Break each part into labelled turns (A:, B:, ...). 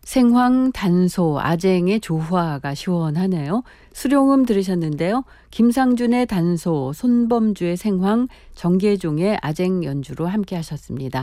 A: 생황, 단소, 아쟁의 조화가 시원하네요. 수룡음 들으셨는데요. 김상준의 단소, 손범주의 생황, 정계종의 아쟁 연주로 함께 하셨습니다.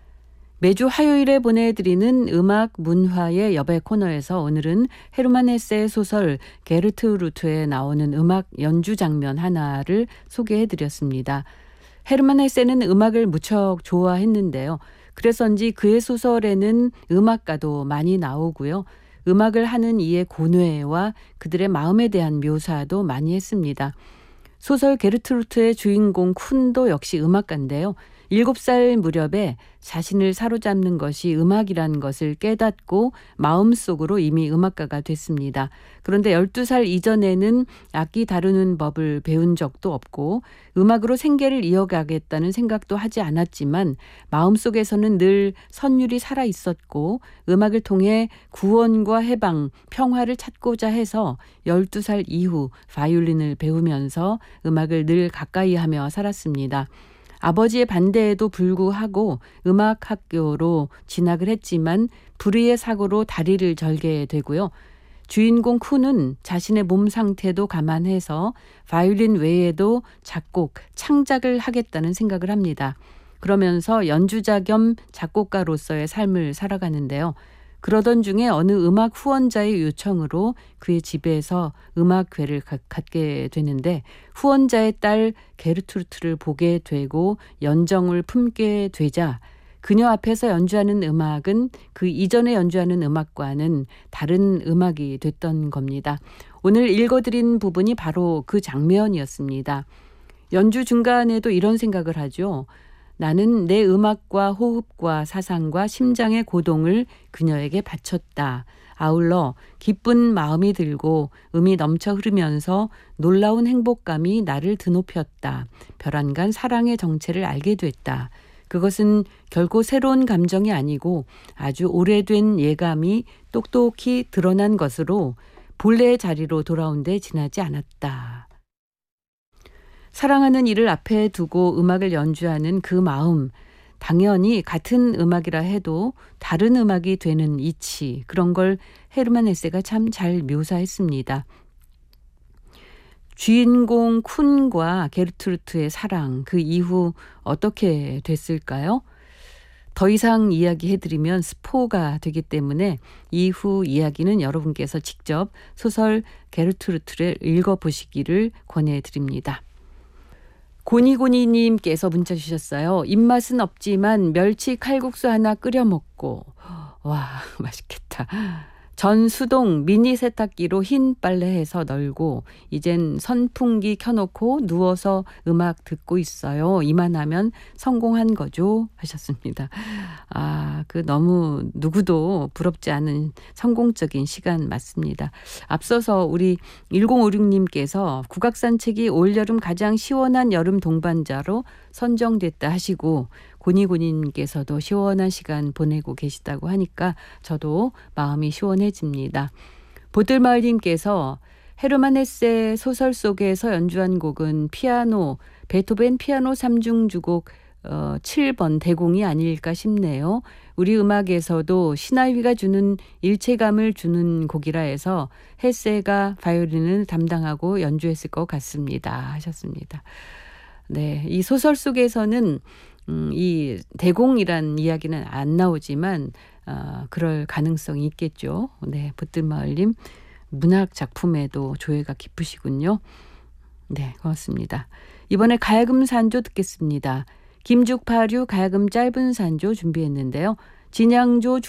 A: 매주 화요일에 보내드리는 음악 문화의 여배 코너에서 오늘은 헤르만 헤세의 소설 게르트루트에 나오는 음악 연주 장면 하나를 소개해드렸습니다. 헤르만 헤세는 음악을 무척 좋아했는데요. 그래서인지 그의 소설에는 음악가도 많이 나오고요. 음악을 하는 이의 고뇌와 그들의 마음에 대한 묘사도 많이 했습니다. 소설 게르트루트의 주인공 쿤도 역시 음악가인데요. 7살 무렵에 자신을 사로잡는 것이 음악이라는 것을 깨닫고 마음속으로 이미 음악가가 됐습니다. 그런데 12살 이전에는 악기 다루는 법을 배운 적도 없고 음악으로 생계를 이어가겠다는 생각도 하지 않았지만 마음속에서는 늘 선율이 살아있었고 음악을 통해 구원과 해방, 평화를 찾고자 해서 12살 이후 바이올린을 배우면서 음악을 늘 가까이 하며 살았습니다. 아버지의 반대에도 불구하고 음악학교로 진학을 했지만 불의의 사고로 다리를 절게 되고요. 주인공 쿤은 자신의 몸 상태도 감안해서 바이올린 외에도 작곡, 창작을 하겠다는 생각을 합니다. 그러면서 연주자 겸 작곡가로서의 삶을 살아가는데요. 그러던 중에 어느 음악 후원자의 요청으로 그의 집에서 음악회를 갖게 되는데 후원자의 딸 게르트루트를 보게 되고 연정을 품게 되자 그녀 앞에서 연주하는 음악은 그 이전에 연주하는 음악과는 다른 음악이 됐던 겁니다. 오늘 읽어드린 부분이 바로 그 장면이었습니다. 연주 중간에도 이런 생각을 하죠. 나는 내 음악과 호흡과 사상과 심장의 고동을 그녀에게 바쳤다. 아울러 기쁜 마음이 들고 음이 넘쳐 흐르면서 놀라운 행복감이 나를 드높였다. 별안간 사랑의 정체를 알게 됐다. 그것은 결코 새로운 감정이 아니고 아주 오래된 예감이 똑똑히 드러난 것으로 본래의 자리로 돌아온 데 지나지 않았다. 사랑하는 이를 앞에 두고 음악을 연주하는 그 마음, 당연히 같은 음악이라 해도 다른 음악이 되는 이치, 그런 걸 헤르만 헤세가 참 잘 묘사했습니다. 주인공 쿤과 게르트루트의 사랑, 그 이후 어떻게 됐을까요? 더 이상 이야기해드리면 스포가 되기 때문에 이후 이야기는 여러분께서 직접 소설 게르트루트를 읽어보시기를 권해드립니다. 고니고니님께서 문자 주셨어요. 입맛은 없지만 멸치 칼국수 하나 끓여 먹고 와 맛있겠다. 전 수동 미니 세탁기로 흰 빨래해서 널고 이젠 선풍기 켜놓고 누워서 음악 듣고 있어요. 이만하면 성공한 거죠 하셨습니다. 그 너무 누구도 부럽지 않은 성공적인 시간 맞습니다. 앞서서 우리 1056님께서 국악산책이 올여름 가장 시원한 여름 동반자로 선정됐다 하시고 고니고니님께서도 시원한 시간 보내고 계시다고 하니까 저도 마음이 시원해집니다. 보들마을님께서 헤르만 헤세 소설 속에서 연주한 곡은 피아노, 베토벤 피아노 3중 주곡 7번 대공이 아닐까 싶네요. 우리 음악에서도 시나위가 주는 일체감을 주는 곡이라 해서 헤세가 바이올린을 담당하고 연주했을 것 같습니다 하셨습니다. 네, 이 소설 속에서는 이 대공이란 이야기는 안 나오지만 그럴 가능성이 있겠죠. 네, 붙들마을님 문학 작품에도 조예가 깊으시군요. 네, 고맙습니다. 이번에 가야금 산조 듣겠습니다. 김죽파류 가야금 짧은 산조 준비했는데요. 진양조